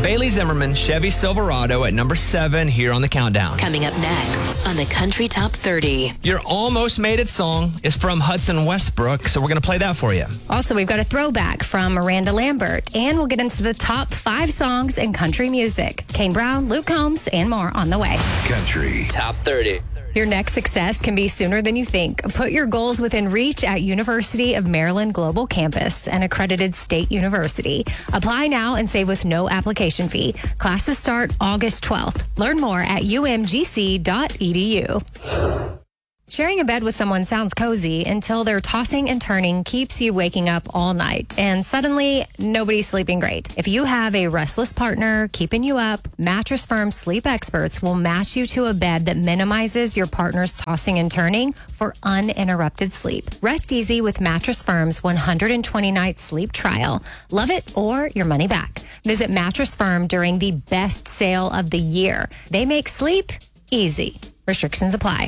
Bailey Zimmerman, Chevy Silverado at number 7 here on the countdown. Coming up next on the Country Top 30. Your almost made it song is from Hudson Westbrook, so we're going to play that for you. Also, we've got a throwback from Miranda Lambert, and we'll get into the top 5 songs in country music. Kane Brown, Luke Combs, and more on the way. Country Top 30. Your next success can be sooner than you think. Put your goals within reach at University of Maryland Global Campus, an accredited state university. Apply now and save with no application fee. Classes start August 12th. Learn more at umgc.edu. Sharing a bed with someone sounds cozy until their tossing and turning keeps you waking up all night, and suddenly nobody's sleeping great. If you have a restless partner keeping you up, Mattress Firm sleep experts will match you to a bed that minimizes your partner's tossing and turning for uninterrupted sleep. Rest easy with Mattress Firm's 120-night sleep trial. Love it or your money back. Visit Mattress Firm during the best sale of the year. They make sleep easy. Restrictions apply.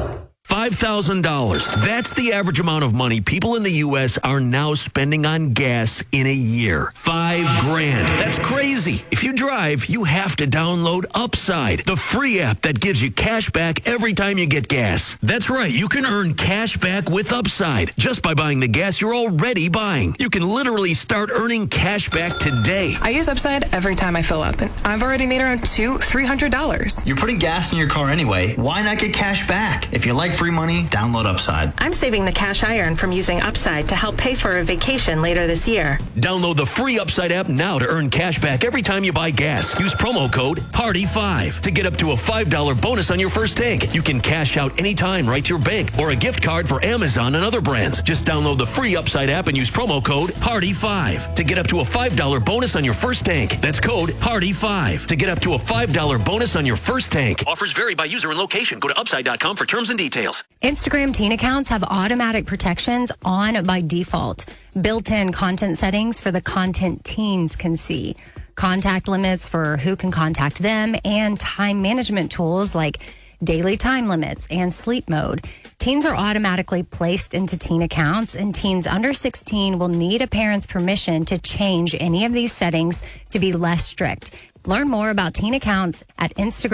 $5,000. That's the average amount of money people in the U.S. are now spending on gas in a year. $5,000. That's crazy. If you drive, you have to download Upside, the free app that gives you cash back every time you get gas. That's right. You can earn cash back with Upside just by buying the gas you're already buying. You can literally start earning cash back today. I use Upside every time I fill up, and I've already made around $300. You're putting gas in your car anyway. Why not get cash back? If you like free money, download Upside. I'm saving the cash I earn from using Upside to help pay for a vacation later this year. Download the free Upside app now to earn cash back every time you buy gas. Use promo code PARTY5 to get up to a $5 bonus on your first tank. You can cash out anytime right to your bank or a gift card for Amazon and other brands. Just download the free Upside app and use promo code PARTY5 to get up to a $5 bonus on your first tank. That's code PARTY5 to get up to a $5 bonus on your first tank. Offers vary by user and location. Go to upside.com for terms and details. Instagram teen accounts have automatic protections on by default. Built-in content settings for the content teens can see. Contact limits for who can contact them, and time management tools like daily time limits and sleep mode. Teens are automatically placed into teen accounts, and teens under 16 will need a parent's permission to change any of these settings to be less strict. Learn more about teen accounts at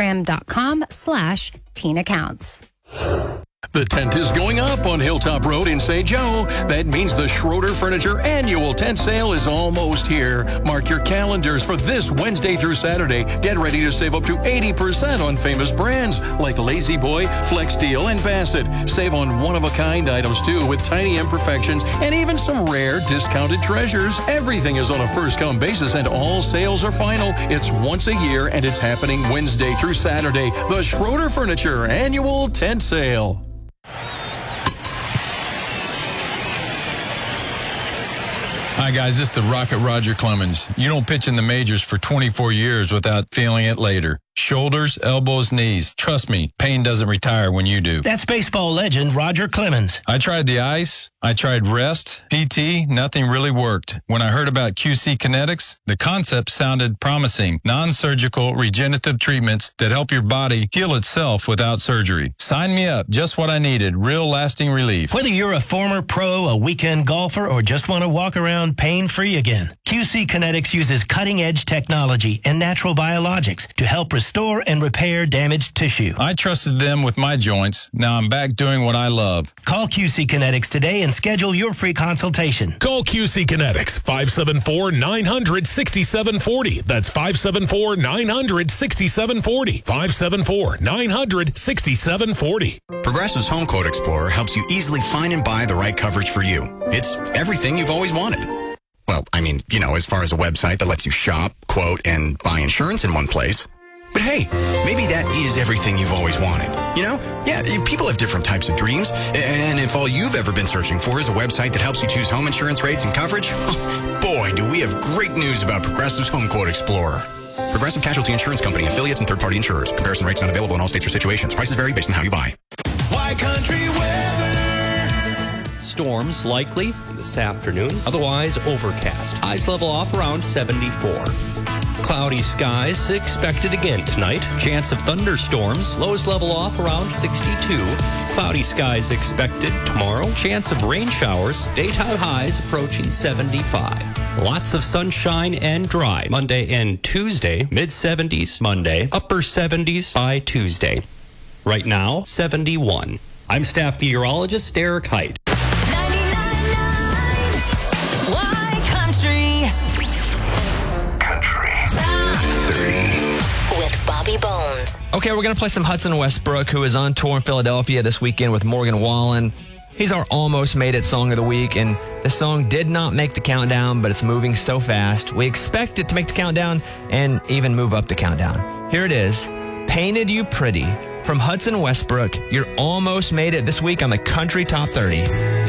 instagram.com/teen accounts. The tent is going up on Hilltop Road in St. Joe. That means the Schroeder Furniture annual tent sale is almost here. Mark your calendars for this Wednesday through Saturday. Get ready to save up to 80% on famous brands like Lazy Boy, Flex Steel, and Bassett. Save on one-of-a-kind items, too, with tiny imperfections and even some rare discounted treasures. Everything is on a first-come basis, and all sales are final. It's once a year, and it's happening Wednesday through Saturday. The Schroeder Furniture annual tent sale. Hi, guys. This is the Rocket Roger Clemens. You don't pitch in the majors for 24 years without feeling it later. Shoulders, elbows, knees. Trust me, pain doesn't retire when you do. That's baseball legend Roger Clemens. I tried the ice. I tried rest, PT. Nothing really worked. When I heard about QC Kinetics, the concept sounded promising. Non-surgical regenerative treatments that help your body heal itself without surgery. Sign me up. Just what I needed. Real lasting relief. Whether you're a former pro, a weekend golfer, or just want to walk around pain-free again, QC Kinetics uses cutting-edge technology and natural biologics to help restore and repair damaged tissue. I trusted them with my joints. Now I'm back doing what I love. Call QC Kinetics today and schedule your free consultation. Call QC Kinetics, 574-900-6740. That's 574-900-6740. 574-900-6740. Progressive's Home Quote Explorer helps you easily find and buy the right coverage for you. It's everything you've always wanted. Well, I mean, as far as a website that lets you shop, quote, and buy insurance in one place. But hey, maybe that is everything you've always wanted. Yeah, people have different types of dreams. And if all you've ever been searching for is a website that helps you choose home insurance rates and coverage, boy, do we have great news about Progressive's Home Quote Explorer. Progressive Casualty Insurance Company, affiliates, and third-party insurers. Comparison rates not available in all states or situations. Prices vary based on how you buy. Why Country Weather? Storms likely this afternoon, otherwise overcast. Highs level off around 74. Cloudy skies expected again tonight. Chance of thunderstorms. Lows level off around 62. Cloudy skies expected tomorrow. Chance of rain showers. Daytime highs approaching 75. Lots of sunshine and dry. Monday and Tuesday, mid-70s Monday, upper 70s by Tuesday. Right now, 71. I'm staff meteorologist Derek Height. 99.9 Y Country. Top 30 with Bobby Bones. Okay, we're going to play some Hudson Westbrook, who is on tour in Philadelphia this weekend with Morgan Wallen. He's our Almost Made It song of the week, and the song did not make the countdown, but it's moving so fast. We expect it to make the countdown and even move up the countdown. Here it is, Painted You Pretty from Hudson Westbrook. You're almost made it this week on the Country Top 30.